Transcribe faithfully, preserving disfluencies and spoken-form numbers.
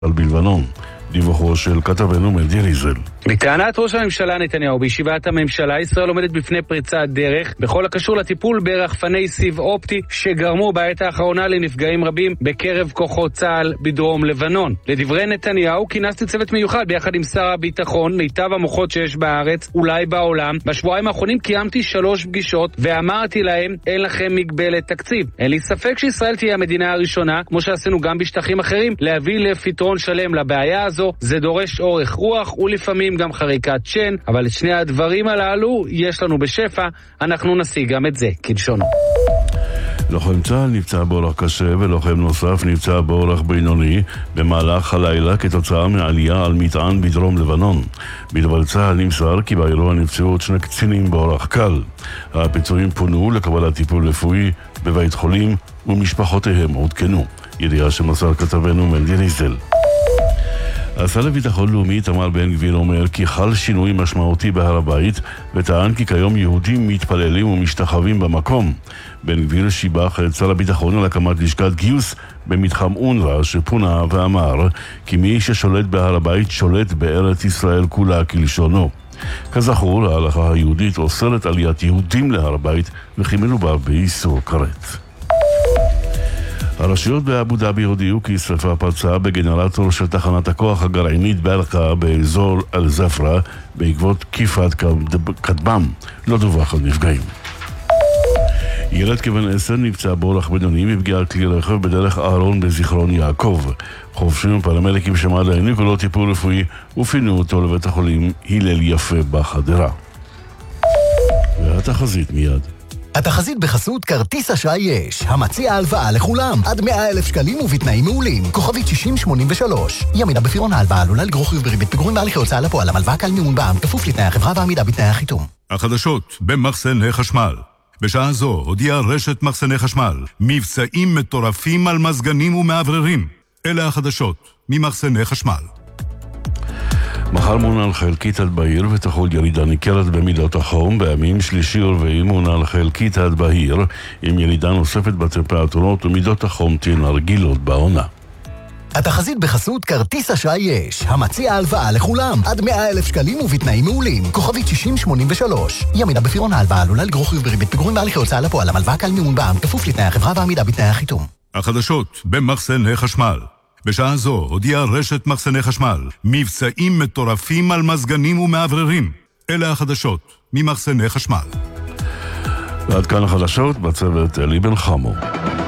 בלבנון. דיווחו של כתבנו מנדי ריזל. בטענת ראש הממשלה נתניהו בישיבת הממשלה, ישראל עומדת בפני פריצת דרך בכל הקשור לטיפול ברחפני סיב אופטי שגרמו בעת האחרונה לנפגעים רבים בקרב כוחות צה"ל בדרום לבנון. לדברי נתניהו, כינסתי צוות מיוחד ביחד עם שר הביטחון, מיטב המוחות שיש בארץ, אולי בעולם. בשבועיים האחרונים קיימתי שלוש פגישות ואמרתי להם, אין לכם מגבלת תקציב. אין לי ספק שישראל תהיה המדינה הראשונה, כמו שעשינו גם בשטחים אחרים, להביא לפתרון שלם לבעיה הזו. זה דורש אורך רוח ולפעמים גם חריקת שן, אבל את שני הדברים הללו יש לנו בשפע, אנחנו נשיג גם את זה, כלשונו. לוחם צה"ל נפצע באורח קשה ולוחם נוסף נפצע באורח בינוני במהלך הלילה כתוצאה מעלייה על מטען בדרום לבנון. בדבר צה"ל נמסר כי באירוע נפצעו עוד שני קצינים באורח קל. הפיצועים פונו לקבלת טיפול רפואי בבית חולים ומשפחותיהם עודכנו. ידיעה שמסר כתבנו מנדי ריזל. השר לביטחון לאומי תמר בן גביר אומר כי חל שינוי משמעותי בהר הבית וטען כי כיום יהודים מתפללים ומשתחווים במקום. בן גביר שיבח את שר הביטחון על הקמת לשכת גיוס במתחם אונר"א שפונה ואמר כי מי ששולט בהר הבית שולט בארץ ישראל כולה כלשונו. כזכור, ההלכה היהודית אוסרת עליית יהודים להר הבית וכי מדובר באיסור כרת. הרשויות באבו דאבי הודיעו כי שרפה פרצה בגנרטור של תחנת הכוח הגרעינית באלקה באזור אל-זפרה בעקבות תקיפת כטב"ם. לא דווח על נפגעים. ילד כבן עשר נפצע באורח בינוני מפגיעת כלי רכב בדרך אהרון בזיכרון יעקב. חובשים ופרמדיקים שמד"א העניקו לו טיפול רפואי ופינו אותו לבית החולים הלל יפה בחדרה. והתחזית מיד. התחזית בחסות כרטיס אשראי יש, המציע הלוואה לכולם, עד מאה אלף שקלים ובתנאים מעולים. כוכבית שישים שמונים ושלוש. ימינה בפירעון ההלוואה עלולה לגרור חיוב בריבית פיגורים בהליכי הוצאה לפועל. המלוואה קל מימון בע"מ, כפוף לתנאי החברה ועמידה בתנאי החיתום. החדשות במחסני חשמל. בשעה זו הודיעה רשת מחסני חשמל מבצעים מטורפים על מזגנים ומעבררים. אלה החדשות ממחסני חשמל. מחר מונע חלקית עד בהיר ותחול ירידה ניכרת במידות החום. בימים שלישי ורביעי מונע חלקית עד בהיר עם ירידה נוספת בטמפרטורות ומידות החום תהיינה רגילות בעונה. התחזית בחסות כרטיס אשראי יש, המציע הלוואה לכולם, עד מאה אלף שקלים ובתנאים מעולים. כוכבית שישים שמונים ושלוש. ימינה בפירעון ההלוואה עלולה לגרור חיוב בריבית פיגורים בהליכי הוצאה לפועל. המלוואה קל מימון בע"מ, כפוף לתנאי החברה ועמידה בתנאי החיתום. החדשות במחסני חשמל. בשעה זו הודיעה רשת מחסני חשמל מבצעים מטורפים על מזגנים ומעבררים. אלה החדשות ממחסני חשמל. ועד כאן החדשות בצוות אלי בן חמו.